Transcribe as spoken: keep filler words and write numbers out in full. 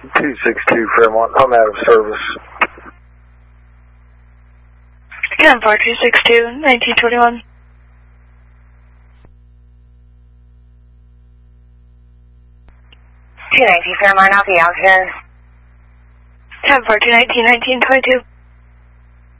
two six two Fairmont, I'm out of service. ten four two six two, nineteen twenty-one. two nineteen Fairmont, I'll be out here. ten four two nineteen, nineteen twenty-two.